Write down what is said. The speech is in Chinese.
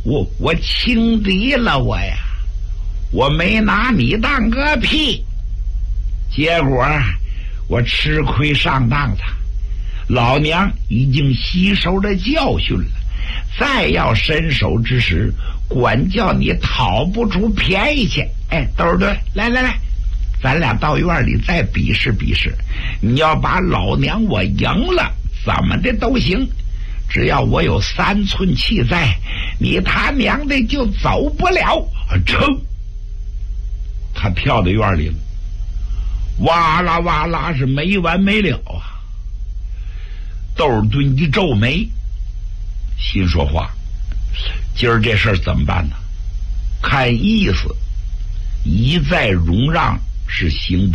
我轻敌了我呀，我没拿你当个屁，结果我吃亏上当了，老娘已经吸收了教训了，再要伸手之时，管教你讨不出便宜去。哎，窦儿对，来，咱俩到院里再比试比试，你要把老娘我赢了，怎么的都行，只要我有3寸气在，你他娘的就走不了。噌，他跳到院里了，哇啦哇啦是没完没了啊。窦尔敦一皱眉，心说话，今儿这事儿怎么办呢？看意思一再容让是行